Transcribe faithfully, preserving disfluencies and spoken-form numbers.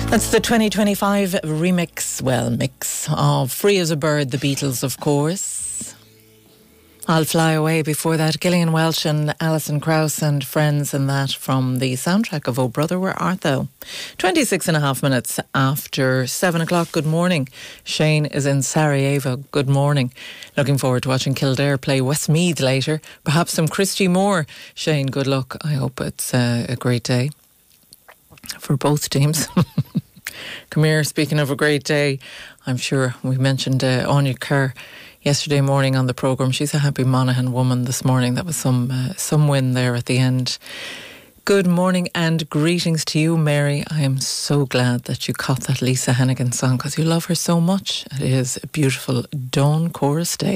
That's the twenty twenty-five remix, well, mix of Free as a Bird, the Beatles, of course. I'll Fly Away before that. Gillian Welch and Alison Krauss and Friends, and that from the soundtrack of Oh Brother, Where Art Thou? twenty-six and a half minutes after seven o'clock. Good morning. Shane is in Sarajevo. Good morning. Looking forward to watching Kildare play Westmeath later. Perhaps some Christy Moore. Shane, good luck. I hope it's uh, a great day for both teams. Come here, speaking of a great day, I'm sure we mentioned uh, Anya Kerr yesterday morning on the programme. She's a happy Monaghan woman this morning. That was some uh, some win there at the end. Good morning and greetings to you, Mary. I am so glad that you caught that Lisa Hennigan song because you love her so much. It is a beautiful Dawn Chorus Day.